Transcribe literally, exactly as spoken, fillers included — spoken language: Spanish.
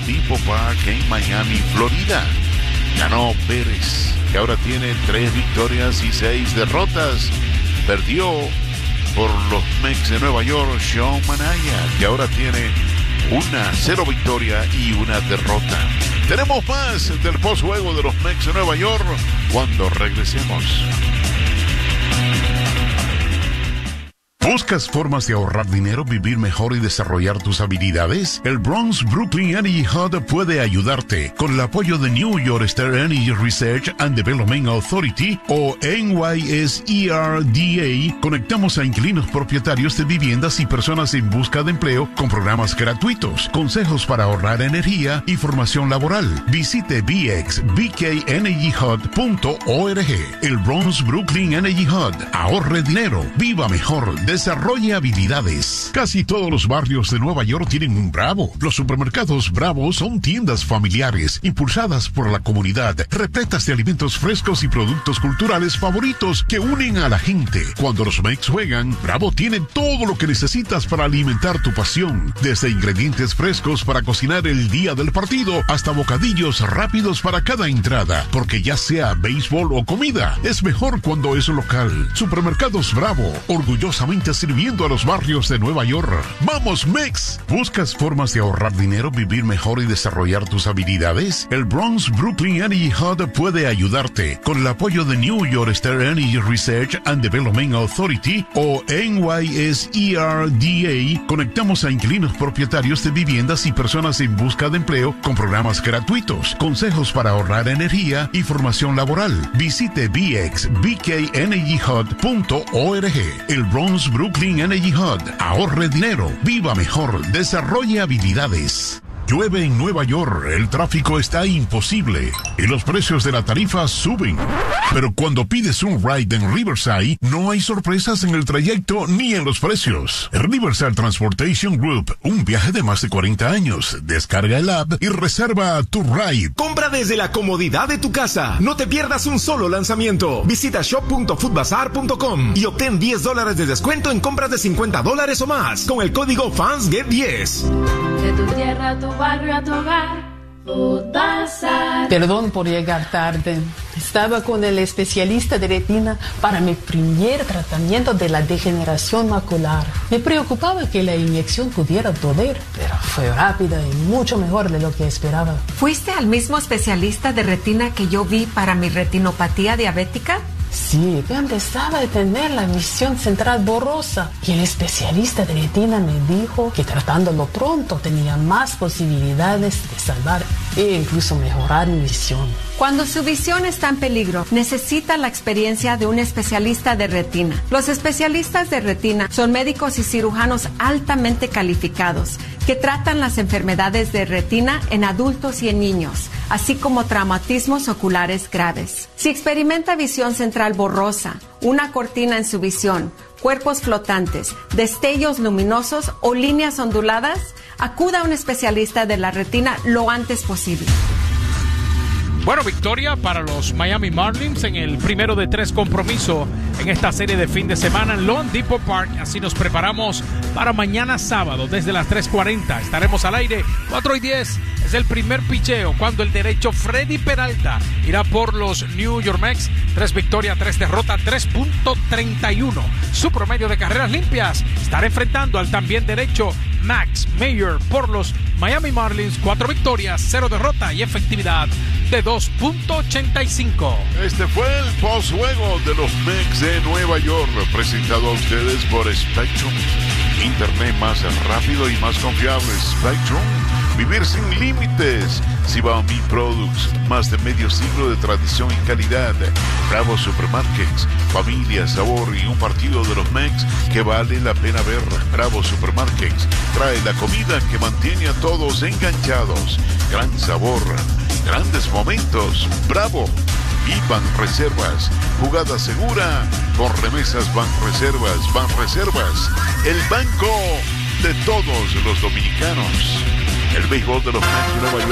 Depot Park en Miami, Florida. Ganó Pérez, que ahora tiene tres victorias y seis derrotas. Perdió por los Mets de Nueva York Sean Manaea, que ahora tiene una cero victoria y una derrota. Tenemos más del postjuego de los Mets de Nueva York cuando regresemos. ¿Buscas formas de ahorrar dinero, vivir mejor y desarrollar tus habilidades? El Bronx Brooklyn Energy Hub puede ayudarte. Con el apoyo de New York State Energy Research and Development Authority o N Y S E R D A, conectamos a inquilinos propietarios de viviendas y personas en busca de empleo con programas gratuitos, consejos para ahorrar energía y formación laboral. Visite b x b k energy hub punto org. El Bronx Brooklyn Energy Hub. Ahorre dinero, viva mejor, desarrolle habilidades. Casi todos los barrios de Nueva York tienen un Bravo. Los supermercados Bravo son tiendas familiares, impulsadas por la comunidad, repletas de alimentos frescos y productos culturales favoritos que unen a la gente. Cuando los Mets juegan, Bravo tiene todo lo que necesitas para alimentar tu pasión. Desde ingredientes frescos para cocinar el día del partido, hasta bocadillos rápidos para cada entrada. Porque ya sea béisbol o comida, es mejor cuando es local. Supermercados Bravo, orgullosamente sirviendo a los barrios de Nueva York. ¡Vamos, Mex! ¿Buscas formas de ahorrar dinero, vivir mejor y desarrollar tus habilidades? El Bronx Brooklyn Energy Hub puede ayudarte. Con el apoyo de New York State Energy Research and Development Authority o N Y S E R D A, conectamos a inquilinos propietarios de viviendas y personas en busca de empleo con programas gratuitos, consejos para ahorrar energía y formación laboral. Visite b x b k energy hub punto org. El Bronx Brooklyn Energy Hub. Ahorre dinero, viva mejor, desarrolle habilidades. Llueve en Nueva York, el tráfico está imposible y los precios de la tarifa suben. Pero cuando pides un ride en Riverside, no hay sorpresas en el trayecto ni en los precios. Riverside Transportation Group, un viaje de más de cuarenta años. Descarga el app y reserva tu ride. Compra desde la comodidad de tu casa. No te pierdas un solo lanzamiento. Visita shop punto foodbazaar punto com y obtén diez dólares de descuento en compras de cincuenta dólares o más con el código fans get diez. De tu tierra a tu barrio a tu hogar, Foodbazaar. Perdón por llegar tarde. Estaba con el especialista de retina para mi primer tratamiento de la degeneración macular. Me preocupaba que la inyección pudiera doler, pero fue rápida y mucho mejor de lo que esperaba. ¿Fuiste al mismo especialista de retina que yo vi para mi retinopatía diabética? Sí, empezaba a tener la visión central borrosa y el especialista de retina me dijo que tratándolo pronto tenía más posibilidades de salvar e incluso mejorar mi visión. Cuando su visión está en peligro, necesita la experiencia de un especialista de retina. Los especialistas de retina son médicos y cirujanos altamente calificados que tratan las enfermedades de retina en adultos y en niños, así como traumatismos oculares graves. Si experimenta visión central borrosa, una cortina en su visión, cuerpos flotantes, destellos luminosos o líneas onduladas, acuda a un especialista de la retina lo antes posible. Bueno, victoria para los Miami Marlins en el primero de tres compromisos en esta serie de fin de semana en Loan Depot Park. Así nos preparamos para mañana sábado desde las tres cuarenta. Estaremos al aire cuatro y diez. Es el primer picheo cuando el derecho Freddy Peralta irá por los New York Mets. Tres victorias, tres derrotas, tres punto treinta y uno. Su promedio de carreras limpias. Estará enfrentando al también derecho Max Meyer por los Miami Marlins. Cuatro victorias, cero derrota y efectividad de dos punto ochenta y cinco. Este fue el postjuego de los Mets de Nueva York, presentado a ustedes por Spectrum. Internet más rápido y más confiable. Spectrum. Vivir sin límites. Xiaomi Products. Más de medio siglo de tradición y calidad. Bravo Supermarkets. Familia, sabor y un partido de los Mets que vale la pena ver. Bravo Supermarkets. Trae la comida que mantiene a todos enganchados. Gran sabor. Grandes momentos. Bravo. Y Banreservas, jugada segura con remesas Banreservas. Banreservas, el banco de todos los dominicanos. El béisbol de los Mets de Nueva York.